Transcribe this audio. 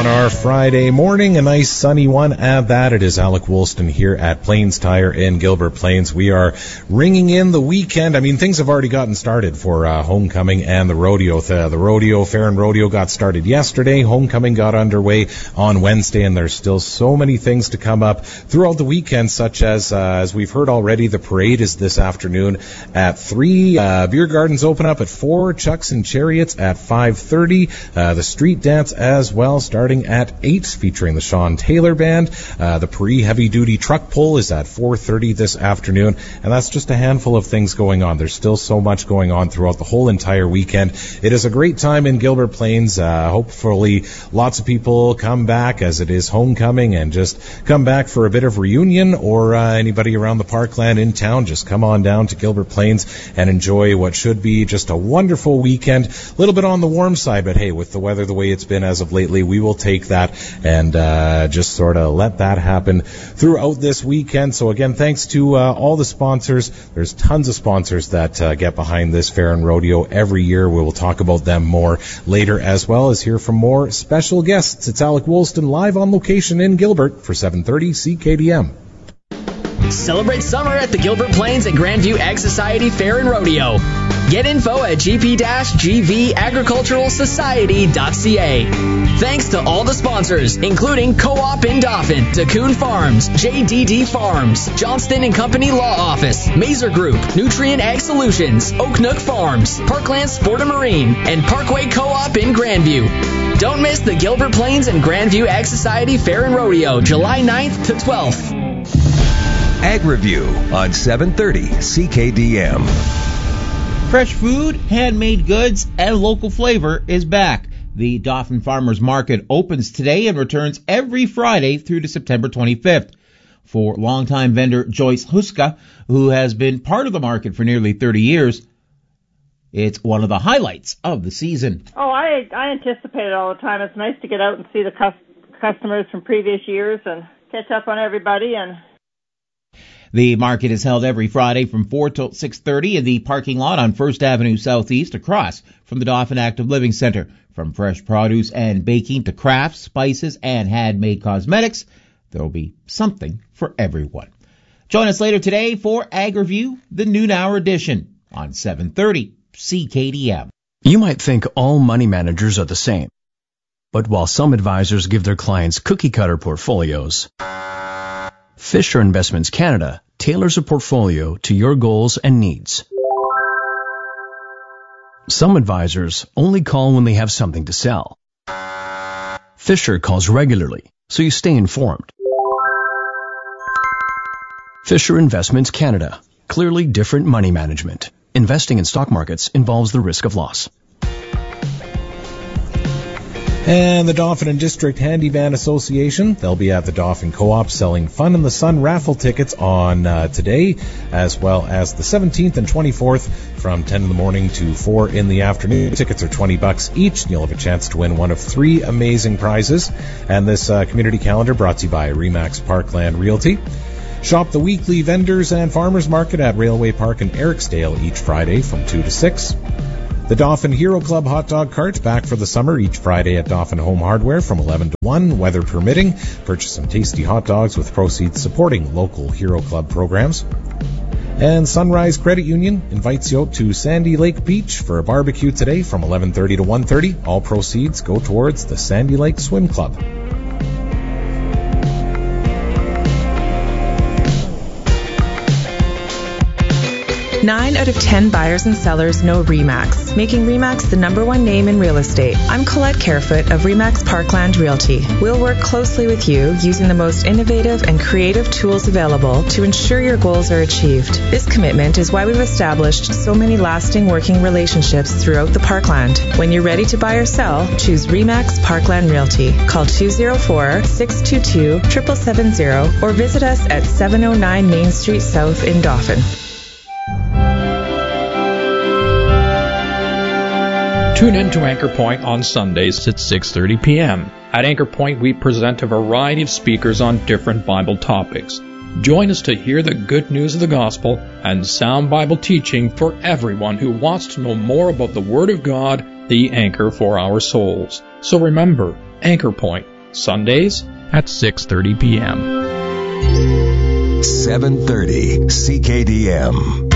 on our Friday morning, a nice sunny one at that. It is Alec Woolston here at Plains Tire in Gilbert Plains. We are ringing in the weekend. I mean, things have already gotten started for homecoming and the rodeo. The rodeo, fair and rodeo got started yesterday. Homecoming got underway on Wednesday, and there's still so many things to come up throughout the weekend, such as we've heard already, the parade is this afternoon at 3. Beer gardens open up at 4. Chucks and Chariots at 5:30. The street dance as well, starting at 8, featuring the Sean Taylor Band. The Paris Heavy Duty Truck Pull is at 4:30 this afternoon, and that's just a handful of things going on. There's still so much going on throughout the whole entire weekend. It is a great time in Gilbert Plains. Hopefully lots of people come back, as it is homecoming, and just come back for a bit of reunion, or anybody around the parkland in town, just come on down to Gilbert Plains and enjoy what should be just a wonderful weekend. A little bit on the warm side, but hey, with the weather the way it's been as of lately, we will take that and just sort of let that happen throughout this weekend. So again, thanks to all the sponsors. There's tons of sponsors that get behind this fair and rodeo every year. We will talk about them more later, as well as hear from more special guests. It's Alec Woolston live on location in Gilbert for 730 CKDM. Celebrate summer at the Gilbert Plains and Grandview Ag Society Fair and Rodeo. Get info at gp-gvagriculturalsociety.ca. Thanks to all the sponsors, including Co-op in Dauphin, Ticoon Farms, JDD Farms, Johnston & Company Law Office, Mazer Group, Nutrient Ag Solutions, Oak Nook Farms, Parkland Sport and Marine, and Parkway Co-op in Grandview. Don't miss the Gilbert Plains and Grandview Ag Society Fair and Rodeo, July 9th to 12th. Ag Review on 730 CKDM. Fresh food, handmade goods, and local flavor is back. The Dauphin Farmers Market opens today and returns every Friday through to September 25th. For longtime vendor Joyce Huska, who has been part of the market for nearly 30 years, it's one of the highlights of the season. Oh, I anticipate it all the time. It's nice to get out and see the customers from previous years and catch up on everybody. And the market is held every Friday from 4 till 6:30 in the parking lot on 1st Avenue Southeast, across from the Dauphin Active Living Center. From fresh produce and baking to crafts, spices, and handmade cosmetics, there will be something for everyone. Join us later today for Ag Review, the noon hour edition on 730 CKDM. You might think all money managers are the same. But while some advisors give their clients cookie-cutter portfolios, Fisher Investments Canada tailors a portfolio to your goals and needs. Some advisors only call when they have something to sell. Fisher calls regularly, so you stay informed. Fisher Investments Canada. Clearly different money management. Investing in stock markets involves the risk of loss. And the Dauphin and District Handyvan Association, they'll be at the Dauphin Co-op selling Fun in the Sun raffle tickets on today, as well as the 17th and 24th from 10 in the morning to 4 in the afternoon. Tickets are $20 each, and you'll have a chance to win one of 3 amazing prizes. And this community calendar brought to you by Remax Parkland Realty. Shop the weekly vendors and farmers market at Railway Park in Ericsdale each Friday from 2 to 6. The Dauphin Hero Club hot dog cart back for the summer each Friday at Dauphin Home Hardware from 11 to 1, weather permitting. Purchase some tasty hot dogs with proceeds supporting local Hero Club programs. And Sunrise Credit Union invites you out to Sandy Lake Beach for a barbecue today from 11:30 to 1:30. All proceeds go towards the Sandy Lake Swim Club. 9 out of 10 buyers and sellers know RE/MAX, making RE/MAX the #1 name in real estate. I'm Colette Carefoot of RE/MAX Parkland Realty. We'll work closely with you using the most innovative and creative tools available to ensure your goals are achieved. This commitment is why we've established so many lasting working relationships throughout the Parkland. When you're ready to buy or sell, choose RE/MAX Parkland Realty. Call 204-622-7770 or visit us at 709 Main Street South in Dauphin. Tune in to Anchor Point on Sundays at 6:30 p.m. At Anchor Point, we present a variety of speakers on different Bible topics. Join us to hear the good news of the gospel and sound Bible teaching for everyone who wants to know more about the Word of God, the anchor for our souls. So remember, Anchor Point, Sundays at 6:30 p.m. 730 CKDM.